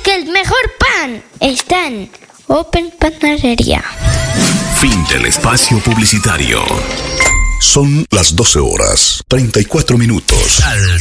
que el mejor pan está en Open Panadería. Fin del espacio publicitario. Son las 12 horas, 34 minutos.